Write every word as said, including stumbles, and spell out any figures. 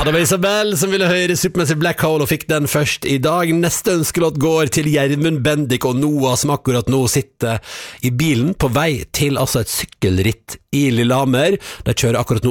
det var Isabel som ville høre Supermassive Black Hole og fikk den først i dag. Neste ønskelåt går til Gjermund Bendik og Noah, som akkurat nå sitter i bilen på vei til altså et sykkelritt i Lillehammer. De kjører akkurat nå